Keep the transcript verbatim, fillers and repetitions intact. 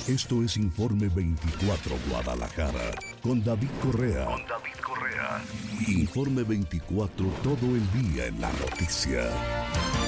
Esto es Informe veinticuatro Guadalajara, con David Correa. Con David Correa. Informe veinticuatro, todo el día en la noticia.